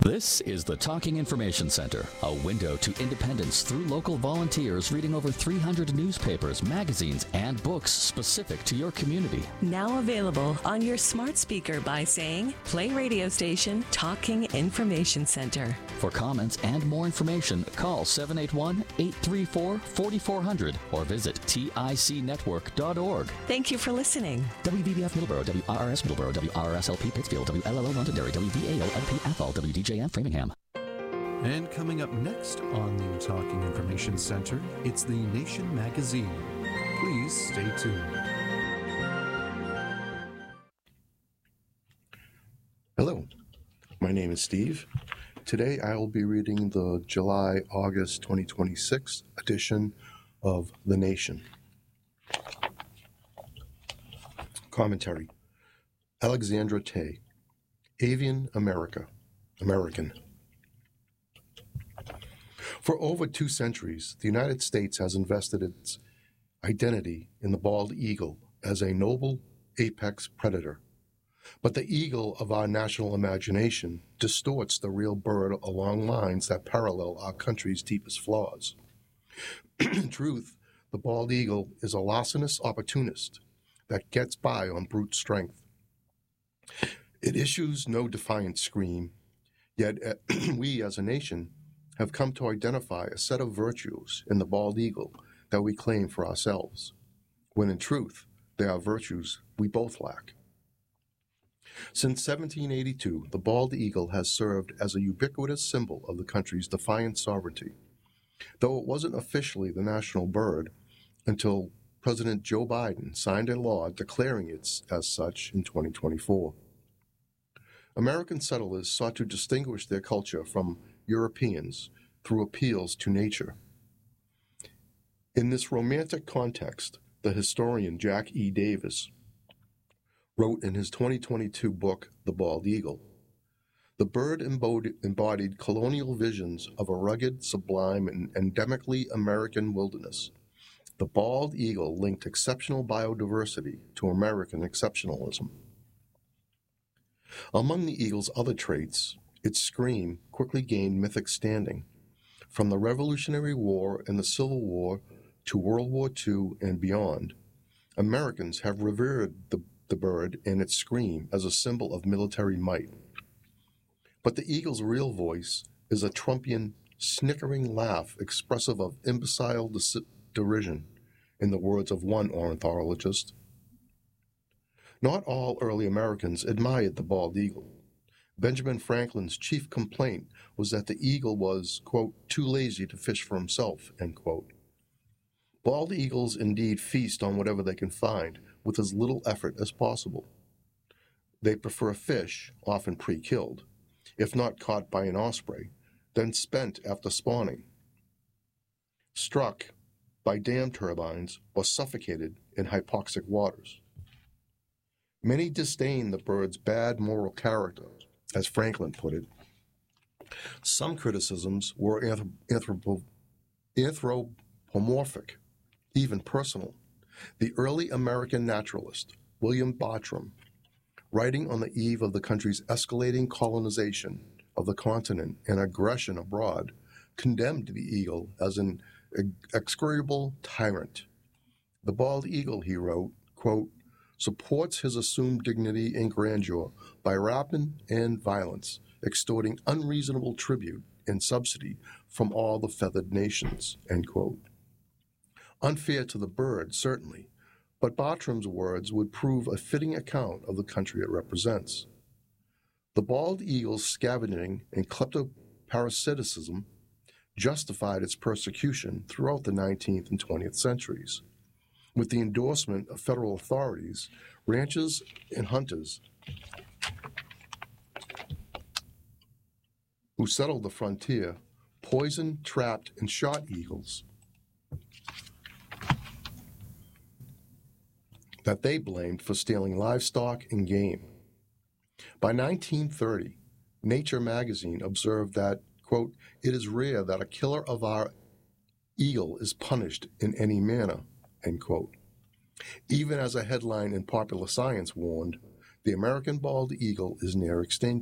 This is the Talking Information Center, a window to independence through local volunteers reading over 300 newspapers, magazines, and books specific to your community. Now available on your smart speaker by saying, play radio station Talking Information Center. For comments and more information, call 781-834-4400 or visit ticnetwork.org. Thank you for listening. WVBF Middleborough, WRRS Middleborough, WRRSLP Pittsfield, WLLO Londonderry, WVAO-LP Athol, WDJM Framingham. And coming up next on the Talking Information Center, it's the Nation Magazine. Please stay tuned. Hello, my name is Steve. Today I will be reading the July-August 2026 edition of The Nation. Commentary. Alexandra Tay, Avian American. For over 2 centuries, the United States has invested its identity in the bald eagle as a noble apex predator. But the eagle of our national imagination distorts the real bird along lines that parallel our country's deepest flaws. In truth, the bald eagle is a larcenous opportunist that gets by on brute strength. It issues no defiant scream, yet we as a nation have come to identify a set of virtues in the bald eagle that we claim for ourselves, when in truth they are virtues we both lack. Since 1782, the bald eagle has served as a ubiquitous symbol of the country's defiant sovereignty, though it wasn't officially the national bird until President Joe Biden signed a law declaring it as such in 2024. American settlers sought to distinguish their culture from Europeans through appeals to nature. In this romantic context, the historian Jack E. Davis wrote in his 2022 book, The Bald Eagle, the bird embodied colonial visions of a rugged, sublime, and endemically American wilderness. The bald eagle linked exceptional biodiversity to American exceptionalism. Among the eagle's other traits, its scream quickly gained mythic standing. From the Revolutionary War and the Civil War to World War II and beyond, Americans have revered the bird and its scream as a symbol of military might. But the eagle's real voice is a Trumpian, snickering laugh expressive of imbecile derision, in the words of one ornithologist. Not all early Americans admired the bald eagle. Benjamin Franklin's chief complaint was that the eagle was, quote, too lazy to fish for himself, end quote. Bald eagles indeed feast on whatever they can find with as little effort as possible. They prefer fish, often pre-killed, if not caught by an osprey, then spent after spawning, struck by dam turbines, or suffocated in hypoxic waters. Many disdain the bird's bad moral character, as Franklin put it. Some criticisms were anthropomorphic, even personal. The early American naturalist, William Bartram, writing on the eve of the country's escalating colonization of the continent and aggression abroad, condemned the eagle as an execrable tyrant. The bald eagle, he wrote, quote, supports his assumed dignity and grandeur by rapine and violence, extorting unreasonable tribute and subsidy from all the feathered nations, end quote. Unfair to the bird, certainly, but Bartram's words would prove a fitting account of the country it represents. The bald eagle's scavenging and kleptoparasitism justified its persecution throughout the 19th and 20th centuries. With the endorsement of federal authorities, ranchers and hunters who settled the frontier poisoned, trapped, and shot eagles that they blamed for stealing livestock and game. By 1930, Nature magazine observed that, quote, it is rare that a killer of our eagle is punished in any manner, end quote. Even as a headline in Popular Science warned, the American bald eagle is near extinction.